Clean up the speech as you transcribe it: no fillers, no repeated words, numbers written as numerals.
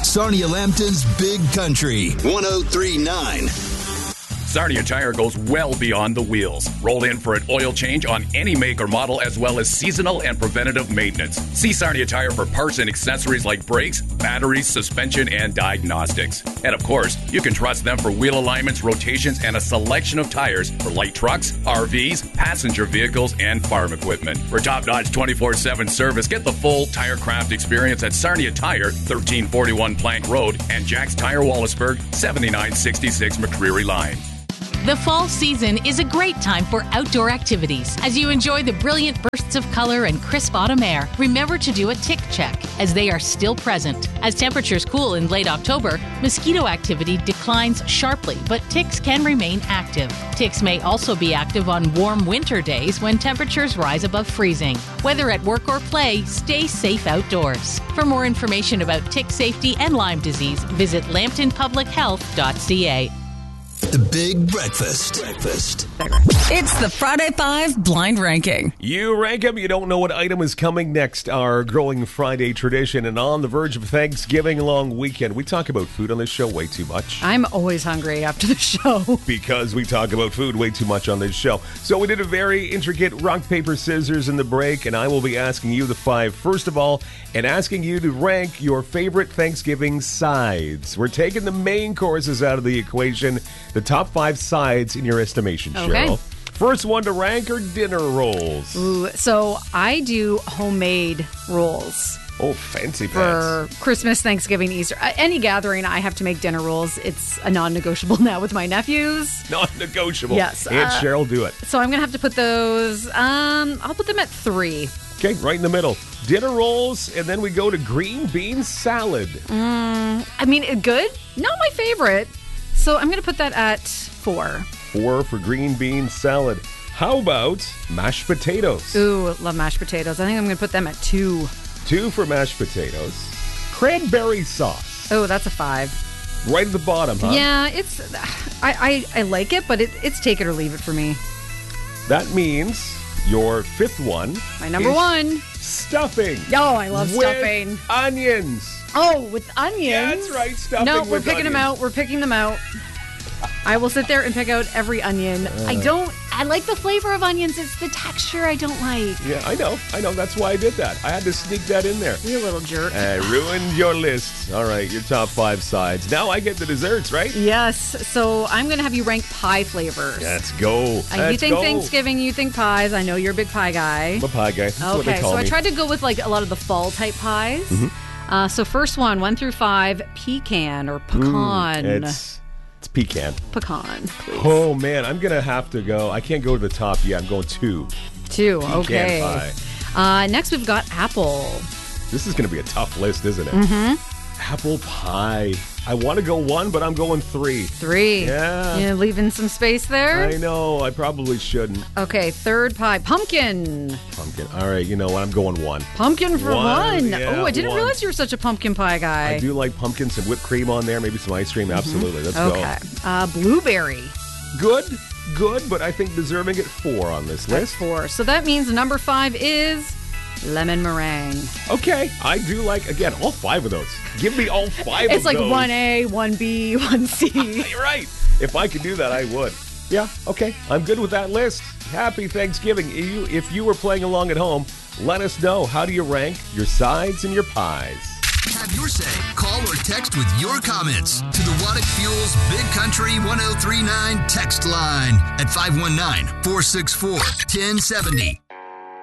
Sarnia Lambton's Big Country 103.9. Sarnia Tire goes well beyond the wheels. Roll in for an oil change on any make or model, as well as seasonal and preventative maintenance. See Sarnia Tire for parts and accessories like brakes, batteries, suspension, and diagnostics. And of course, you can trust them for wheel alignments, rotations, and a selection of tires for light trucks, RVs, passenger vehicles, and farm equipment. For top-notch 24/7 service, get the full Tirecraft experience at Sarnia Tire, 1341 Plank Road, and Jack's Tire Wallaceburg, 7966 McCreary Line. The fall season is a great time for outdoor activities. As you enjoy the brilliant bursts of color and crisp autumn air, remember to do a tick check, as they are still present. As temperatures cool in late October, mosquito activity declines sharply, but ticks can remain active. Ticks may also be active on warm winter days when temperatures rise above freezing. Whether at work or play, stay safe outdoors. For more information about tick safety and Lyme disease, visit lambtonpublichealth.ca. The Big Breakfast. It's the Friday 5 Blind Ranking. You rank them, you don't know what item is coming next. Our growing Friday tradition, and on the verge of Thanksgiving long weekend. We talk about food on this show way too much. I'm always hungry after the show. Because we talk about food way too much on this show. So we did a very intricate rock, paper, scissors in the break, and I will be asking you the 5 first of all, and asking you to rank your favorite Thanksgiving sides. We're taking the main courses out of the equation. The top 5 sides in your estimation, Cheryl. First one to rank are dinner rolls. Ooh, so I do homemade rolls. Oh, fancy for pants. Christmas, Thanksgiving, Easter. Any gathering, I have to make dinner rolls. It's a non-negotiable now with my nephews. Non-negotiable. Yes. And Cheryl, do it. So I'm going to have to put those, I'll put them at 3. Okay, right in the middle. Dinner rolls, and then we go to green bean salad. I mean, good? Not my favorite. So I'm going to put that at 4. 4 for green bean salad. How about mashed potatoes? Ooh, love mashed potatoes. I think I'm going to put them at 2. 2 for mashed potatoes. Cranberry sauce. Oh, that's a 5. Right at the bottom, huh? Yeah, it's. I like it, but it's take it or leave it for me. That means your 5th one. My number 1. Stuffing. Oh, I love with stuffing. Onions. Oh, with onions? Yeah, that's right. Stuffing no, with we're picking onions. them out. We're picking them out. I will sit there and pick out every onion. I like the flavor of onions. It's the texture I don't like. Yeah, I know. That's why I did that. I had to sneak that in there. You little jerk. I ruined your list. All right, your top 5 sides. Now I get the desserts, right? Yes. So I'm going to have you rank pie flavors. Let's go. You think Thanksgiving, you think pies. I know you're a big pie guy. I'm a pie guy. That's what they Okay, call so me. I tried to go with like a lot of the fall type pies. Mm-hmm. So first one, 1 through 5, pecan or pecan. It's pecan. Pecan, please. Oh, man, I'm going to have to go. I can't go to the top yet. I'm going 2. 2, Pecan okay. pie. Next, we've got apple. This is going to be a tough list, isn't it? Mm-hmm. Apple pie. I want to go 1, but I'm going 3. 3. Yeah. You leaving some space there? I know. I probably shouldn't. Okay, third pie. Pumpkin. Pumpkin. All right, you know what? I'm going 1. Pumpkin for 1. Yeah, I didn't 1. realize you were such a pumpkin pie guy. I do like pumpkin, some whipped cream on there, maybe some ice cream. Absolutely. Let's Okay. Blueberry. go. Good, but I think deserving it 4 on this list. That's 4. So that means number 5 is lemon meringue. Okay. I do like, again, all 5 of those. Give me all 5 of those. It's like 1A, 1B, 1C. You're right. If I could do that, I would. Yeah, okay. I'm good with that list. Happy Thanksgiving. If you were playing along at home, let us know. How do you rank your sides and your pies? Have your say. Call or text with your comments to the Waddick Fuels Big Country 1039 text line at 519-464-1070.